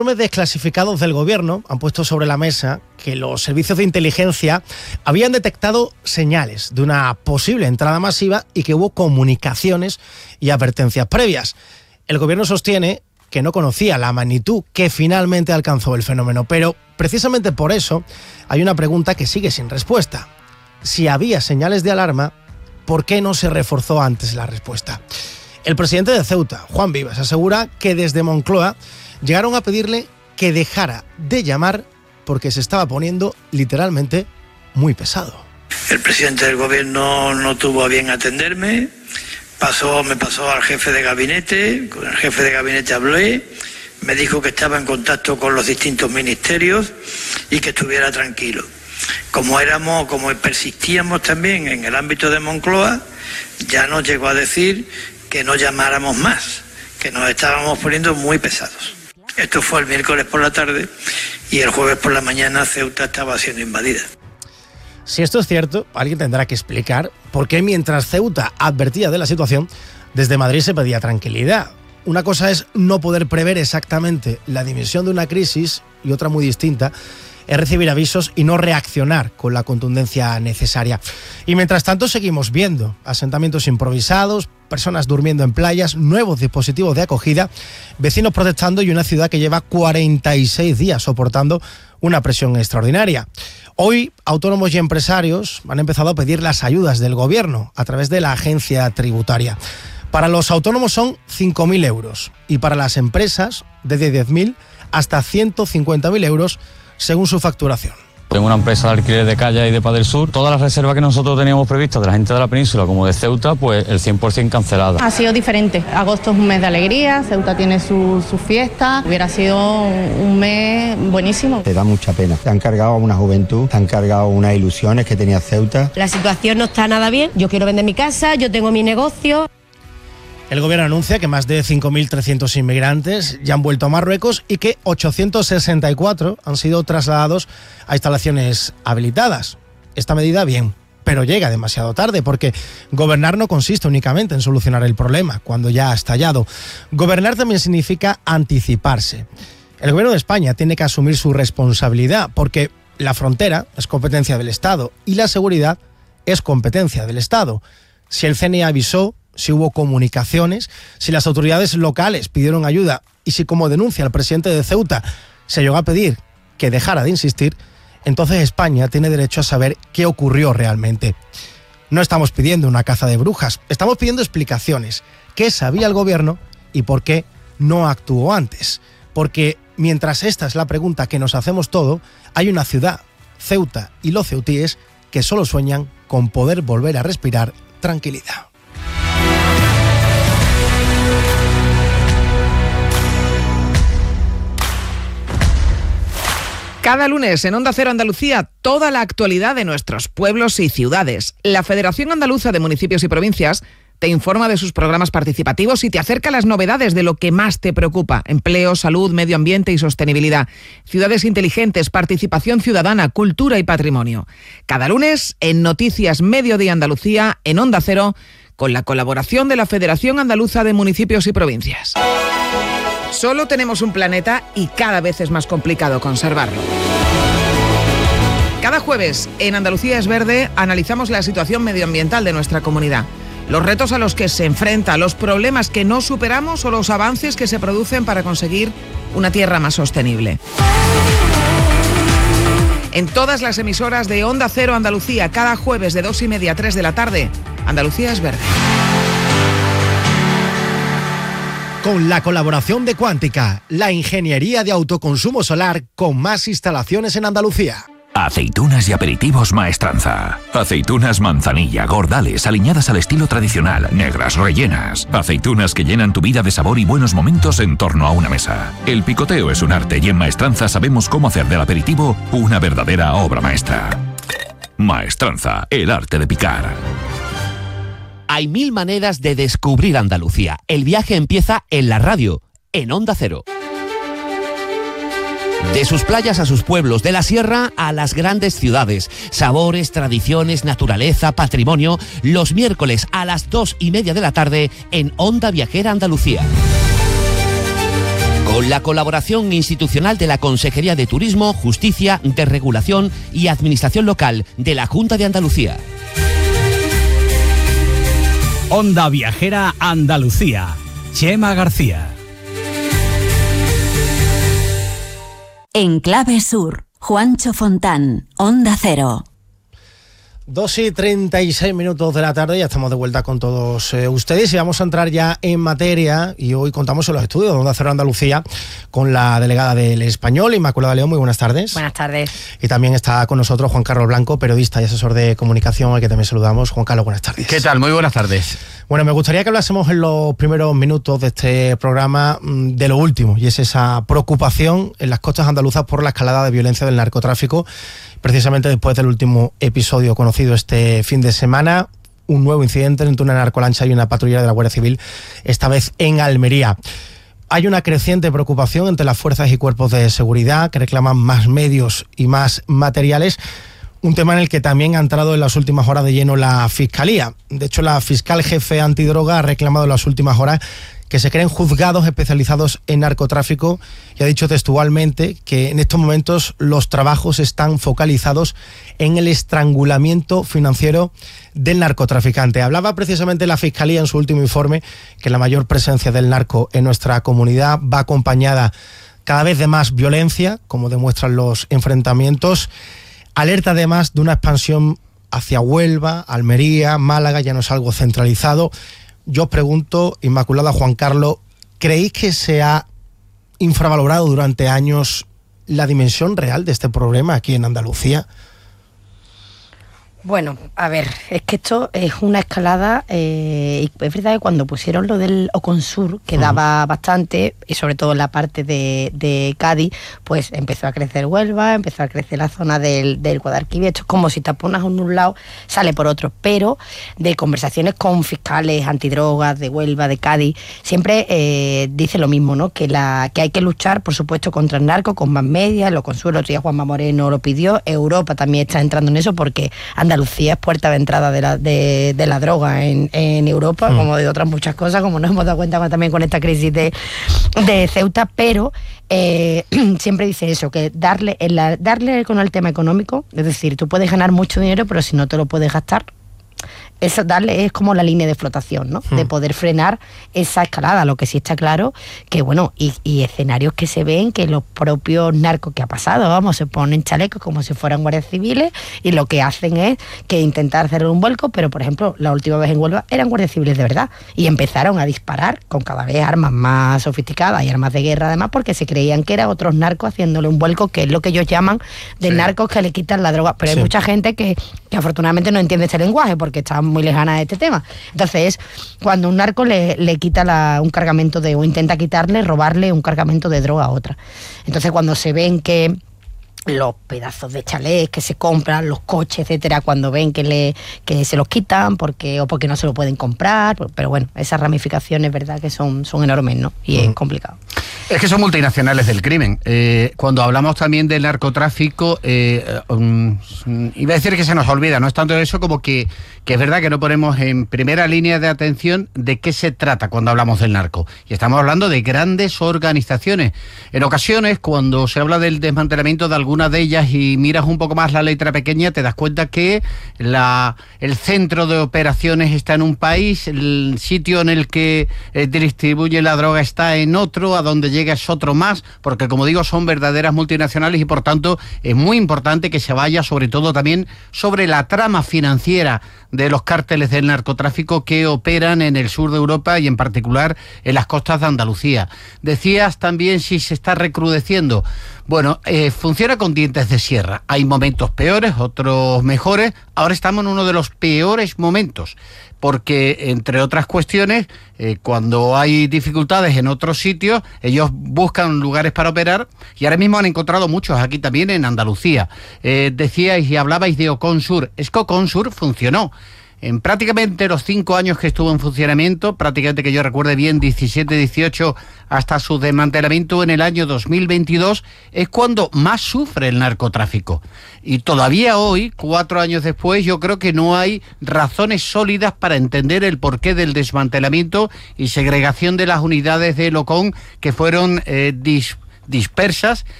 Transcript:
Informes desclasificados del gobierno han puesto sobre la mesa que los servicios de inteligencia habían detectado señales de una posible entrada masiva y que hubo comunicaciones y advertencias previas. El gobierno sostiene que no conocía la magnitud que finalmente alcanzó el fenómeno, pero precisamente por eso hay una pregunta que sigue sin respuesta. Si había señales de alarma, ¿por qué no se reforzó antes la respuesta? El presidente de Ceuta, Juan Vivas, asegura que desde Moncloa llegaron a pedirle que dejara de llamar porque se estaba poniendo literalmente muy pesado. El presidente del gobierno no tuvo a bien atenderme, me pasó al jefe de gabinete, con el jefe de gabinete hablé, me dijo que estaba en contacto con los distintos ministerios y que estuviera tranquilo. Como persistíamos también en el ámbito de Moncloa, ya nos llegó a decir que no llamáramos más, que nos estábamos poniendo muy pesados. Esto fue el miércoles por la tarde y el jueves por la mañana Ceuta estaba siendo invadida. Si esto es cierto, alguien tendrá que explicar por qué mientras Ceuta advertía de la situación, desde Madrid se pedía tranquilidad. Una cosa es no poder prever exactamente la dimensión de una crisis y otra muy distinta es recibir avisos y no reaccionar con la contundencia necesaria. Y mientras tanto seguimos viendo asentamientos improvisados, personas durmiendo en playas, nuevos dispositivos de acogida, vecinos protestando y una ciudad que lleva 46 días soportando una presión extraordinaria. Hoy, autónomos y empresarios han empezado a pedir las ayudas del gobierno a través de la agencia tributaria. Para los autónomos son 5.000 euros y para las empresas desde 10.000 hasta 150.000 euros según su facturación. Tengo una empresa de alquiler de Calla y de Paz del Sur. Todas las reservas que nosotros teníamos previstas de la gente de la península como de Ceuta, pues el 100% cancelada. Ha sido diferente. Agosto es un mes de alegría, Ceuta tiene su fiesta. Hubiera sido un mes buenísimo. Te da mucha pena. Te han cargado a una juventud, te han cargado unas ilusiones que tenía Ceuta. La situación no está nada bien. Yo quiero vender mi casa, yo tengo mi negocio. El gobierno anuncia que más de 5.300 inmigrantes ya han vuelto a Marruecos y que 864 han sido trasladados a instalaciones habilitadas. Esta medida, bien, pero llega demasiado tarde porque gobernar no consiste únicamente en solucionar el problema cuando ya ha estallado. Gobernar también significa anticiparse. El gobierno de España tiene que asumir su responsabilidad porque la frontera es competencia del Estado y la seguridad es competencia del Estado. Si el CNI avisó, si hubo comunicaciones, si las autoridades locales pidieron ayuda y si, como denuncia el presidente de Ceuta, se llegó a pedir que dejara de insistir, entonces España tiene derecho a saber qué ocurrió realmente. No estamos pidiendo una caza de brujas, estamos pidiendo explicaciones. ¿Qué sabía el gobierno y por qué no actuó antes? Porque mientras esta es la pregunta que nos hacemos todo, hay una ciudad, Ceuta y los ceutíes, que solo sueñan con poder volver a respirar tranquilidad. Cada lunes en Onda Cero Andalucía, toda la actualidad de nuestros pueblos y ciudades. La Federación Andaluza de Municipios y Provincias te informa de sus programas participativos y te acerca las novedades de lo que más te preocupa: empleo, salud, medio ambiente y sostenibilidad. Ciudades inteligentes, participación ciudadana, cultura y patrimonio. Cada lunes en Noticias Mediodía Andalucía, en Onda Cero, con la colaboración de la Federación Andaluza de Municipios y Provincias. Solo tenemos un planeta y cada vez es más complicado conservarlo. Cada jueves en Andalucía es Verde analizamos la situación medioambiental de nuestra comunidad, los retos a los que se enfrenta, los problemas que no superamos o los avances que se producen para conseguir una tierra más sostenible. En todas las emisoras de Onda Cero Andalucía, cada jueves de 2:30 a 3 de la tarde, Andalucía es Verde. Con la colaboración de Cuántica, la ingeniería de autoconsumo solar con más instalaciones en Andalucía. Aceitunas y aperitivos Maestranza. Aceitunas manzanilla, gordales, aliñadas al estilo tradicional, negras, rellenas. Aceitunas que llenan tu vida de sabor y buenos momentos en torno a una mesa. El picoteo es un arte y en Maestranza sabemos cómo hacer del aperitivo una verdadera obra maestra. Maestranza, el arte de picar. Hay 1000 maneras de descubrir Andalucía. El viaje empieza en la radio, en Onda Cero. De sus playas a sus pueblos, de la sierra a las grandes ciudades. Sabores, tradiciones, naturaleza, patrimonio. Los miércoles a las 2:30 de la tarde en Onda Viajera Andalucía. con la colaboración institucional de la Consejería de Turismo, Justicia, Desregulación y Administración Local de la Junta de Andalucía. Onda Viajera Andalucía. Chema García. En Clave Sur, Juancho Fontán, Onda Cero. 2:36 de la tarde, ya estamos de vuelta con todos ustedes y vamos a entrar ya en materia. Y hoy contamos en los estudios de Onda Cero Andalucía con la delegada del Español, Inmaculada León. Muy buenas tardes. Buenas tardes. Y también está con nosotros Juan Carlos Blanco, periodista y asesor de comunicación, al que también saludamos. Juan Carlos, buenas tardes. ¿Qué tal? Muy buenas tardes. Bueno, me gustaría que hablásemos en los primeros minutos de este programa de lo último, y es esa preocupación en las costas andaluzas por la escalada de violencia del narcotráfico, precisamente después del último episodio conocido este fin de semana, un nuevo incidente entre una narcolancha y una patrullera de la Guardia Civil, esta vez en Almería. Hay una creciente preocupación entre las fuerzas y cuerpos de seguridad que reclaman más medios y más materiales, un tema en el que también ha entrado en las últimas horas de lleno la Fiscalía. De hecho, la fiscal jefe antidroga ha reclamado en las últimas horas que se creen juzgados especializados en narcotráfico y ha dicho textualmente que en estos momentos los trabajos están focalizados en el estrangulamiento financiero del narcotraficante. Hablaba precisamente la Fiscalía en su último informe que la mayor presencia del narco en nuestra comunidad va acompañada cada vez de más violencia, como demuestran los enfrentamientos. Alerta además de una expansión hacia Huelva, Almería, Málaga, ya no es algo centralizado. Yo os pregunto, Inmaculada, Juan Carlos, ¿creéis que se ha infravalorado durante años la dimensión real de este problema aquí en Andalucía? Bueno, a ver, es que esto es una escalada, y es verdad que cuando pusieron lo del Oconsur, que daba bastante, y sobre todo en la parte de Cádiz, pues empezó a crecer Huelva, empezó a crecer la zona del Guadalquivir. Esto es como si taponas en un lado, sale por otro, pero de conversaciones con fiscales antidrogas de Huelva, de Cádiz, siempre dice lo mismo, ¿no? Que hay que luchar, por supuesto, contra el narco, con más medias. El Oconsur, el otro día Juanma Moreno lo pidió, Europa también está entrando en eso, porque Andalucía es puerta de entrada de la droga en Europa, como de otras muchas cosas, como nos hemos dado cuenta también con esta crisis de Ceuta, pero siempre dice eso, que darle con el tema económico, es decir, tú puedes ganar mucho dinero, pero si no te lo puedes gastar, eso darle es como la línea de flotación, ¿no? De poder frenar esa escalada. Lo que sí está claro que, bueno, y escenarios que se ven que los propios narcos que ha pasado, vamos, se ponen chalecos como si fueran guardias civiles y lo que hacen es que intentar hacer un vuelco, pero por ejemplo, la última vez en Huelva eran guardias civiles de verdad y empezaron a disparar con cada vez armas más sofisticadas y armas de guerra además, porque se creían que eran otros narcos haciéndole un vuelco, que es lo que ellos llaman de narcos que le quitan la droga. Pero hay mucha gente que afortunadamente no entiende este lenguaje porque está muy lejana de este tema. Entonces, cuando un narco le quita un cargamento o intenta quitarle, robarle un cargamento de droga a otra. Entonces, cuando se ven que los pedazos de chalés que se compran, los coches, etcétera, cuando ven que se los quitan porque no se lo pueden comprar, pero bueno, esas ramificaciones, verdad que son enormes, ¿no? Y es complicado. Es que son multinacionales del crimen. Cuando hablamos también del narcotráfico, iba a decir que se nos olvida, no es tanto eso como que es verdad que no ponemos en primera línea de atención de qué se trata cuando hablamos del narco. Y estamos hablando de grandes organizaciones. En ocasiones, cuando se habla del desmantelamiento de algunas de ellas y miras un poco más la letra pequeña, te das cuenta que el centro de operaciones está en un país, el sitio en el que distribuye la droga está en otro, a donde llega es otro más, porque como digo, son verdaderas multinacionales y por tanto es muy importante que se vaya sobre todo también sobre la trama financiera de los cárteles del narcotráfico que operan en el sur de Europa y en particular en las costas de Andalucía. Decías también si se está recrudeciendo. Bueno, funciona con dientes de sierra. Hay momentos peores, otros mejores. Ahora estamos en uno de los peores momentos, porque, entre otras cuestiones, cuando hay dificultades en otros sitios, ellos buscan lugares para operar y ahora mismo han encontrado muchos aquí también en Andalucía. Decíais y hablabais de Oconsur. Es que Oconsur funcionó. en prácticamente los 5 años que estuvo en funcionamiento, prácticamente que yo recuerde bien, 17, 18, hasta su desmantelamiento en el año 2022, es cuando más sufre el narcotráfico. Y todavía hoy, 4 años después, yo creo que no hay razones sólidas para entender el porqué del desmantelamiento y segregación de las unidades de Locón que fueron dispersas